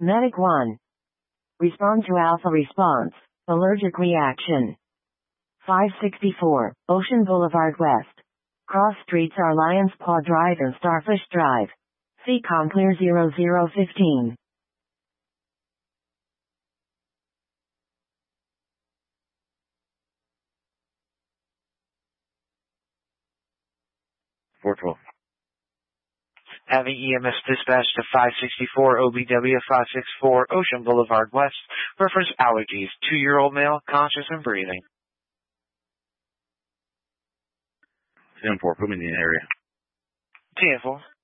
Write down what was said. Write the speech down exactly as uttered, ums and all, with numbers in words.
Medic one. Respond to Alpha response. Allergic reaction. five sixty-four, Ocean Boulevard West. Cross streets are Lions Paw Drive and Starfish Drive. C COM clear zero zero fifteen. four twelve. Having E M S dispatch to five sixty-four O B W five sixty-four Ocean Boulevard West. Reference allergies. Two-year-old male, conscious and breathing. ten four, put me in the area. ten four.